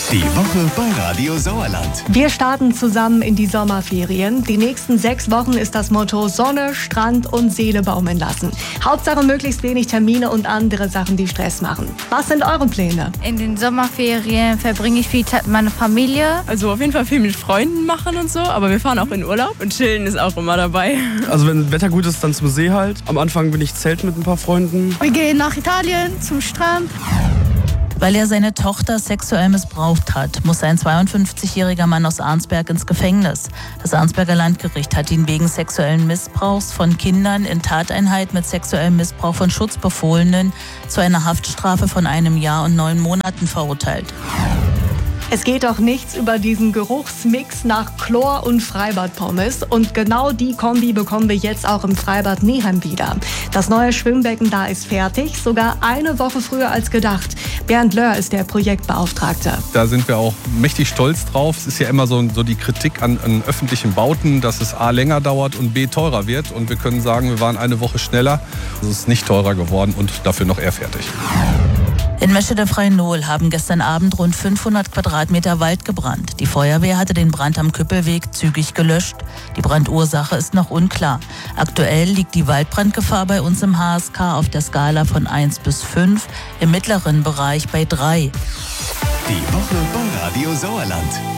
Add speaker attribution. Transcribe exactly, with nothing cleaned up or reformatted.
Speaker 1: Die Woche bei Radio Sauerland.
Speaker 2: Wir starten zusammen in die Sommerferien. Die nächsten sechs Wochen ist das Motto Sonne, Strand und Seele baumeln lassen. Hauptsache möglichst wenig Termine und andere Sachen, die Stress machen. Was sind eure Pläne?
Speaker 3: In den Sommerferien verbringe ich viel Zeit mit meiner Familie.
Speaker 4: Also auf jeden Fall viel mit Freunden machen und so, aber wir fahren auch in Urlaub und chillen ist auch immer dabei.
Speaker 5: Also wenn das Wetter gut ist, dann zum See halt. Am Anfang bin ich zelten mit ein paar Freunden.
Speaker 6: Wir gehen nach Italien zum Strand.
Speaker 7: Weil er seine Tochter sexuell missbraucht hat, muss ein zweiundfünfzigjähriger Mann aus Arnsberg ins Gefängnis. Das Arnsberger Landgericht hat ihn wegen sexuellen Missbrauchs von Kindern in Tateinheit mit sexuellem Missbrauch von Schutzbefohlenen zu einer Haftstrafe von einem Jahr und neun Monaten verurteilt.
Speaker 2: Es geht doch nichts über diesen Geruchsmix nach Chlor und Freibadpommes. Und genau die Kombi bekommen wir jetzt auch im Freibad Neheim wieder. Das neue Schwimmbecken da ist fertig, sogar eine Woche früher als gedacht. Bernd Löhr ist der Projektbeauftragte.
Speaker 8: Da sind wir auch mächtig stolz drauf. Es ist ja immer so, so die Kritik an, an öffentlichen Bauten, dass es A länger dauert und B teurer wird. Und wir können sagen, wir waren eine Woche schneller. Es ist nicht teurer geworden und dafür noch eher fertig.
Speaker 7: In Meschede-Freinol haben gestern Abend rund fünfhundert Quadratmeter Wald gebrannt. Die Feuerwehr hatte den Brand am Küppelweg zügig gelöscht. Die Brandursache ist noch unklar. Aktuell liegt die Waldbrandgefahr bei uns im H S K auf der Skala von eins bis fünf, im mittleren Bereich bei drei.
Speaker 1: Die Woche bei Radio Sauerland.